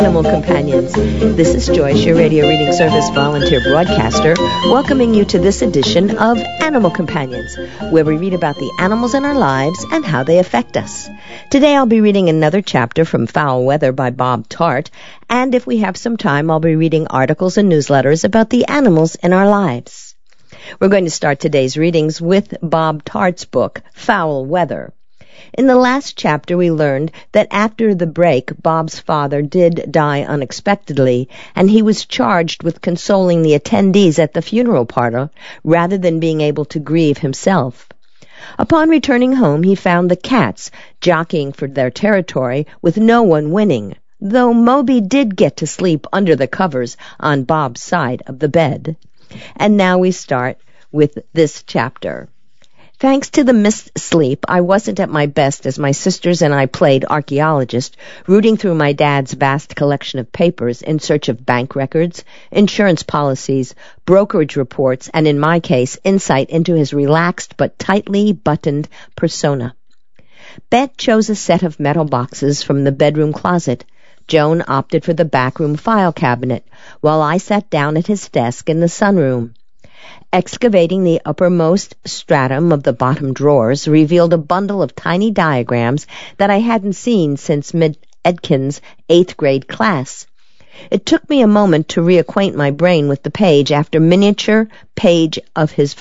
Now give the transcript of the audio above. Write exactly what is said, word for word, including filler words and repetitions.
Animal Companions. This is Joyce, your radio reading service volunteer broadcaster, welcoming you to this edition of Animal Companions, where we read about the animals in our lives and how they affect us. Today I'll be reading another chapter from Foul Weather by Bob Tart, and if we have some time, I'll be reading articles and newsletters about the animals in our lives. We're going to start today's readings with Bob Tart's book, Foul Weather. In the last chapter, we learned that after the break, Bob's father did die unexpectedly, and he was charged with consoling the attendees at the funeral parlor rather than being able to grieve himself. Upon returning home, he found the cats jockeying for their territory with no one winning, though Moby did get to sleep under the covers on Bob's side of the bed. And now we start with this chapter. Thanks to the missed sleep, I wasn't at my best as my sisters and I played archaeologist, rooting through my dad's vast collection of papers in search of bank records, insurance policies, brokerage reports, and in my case, insight into his relaxed but tightly buttoned persona. Bet chose a set of metal boxes from the bedroom closet. Joan opted for the backroom file cabinet, while I sat down at his desk in the sunroom. Excavating the uppermost stratum of the bottom drawers revealed a bundle of tiny diagrams that I hadn't seen since Miss Edkins' eighth grade class. It took me a moment to reacquaint my brain with the page after miniature page of his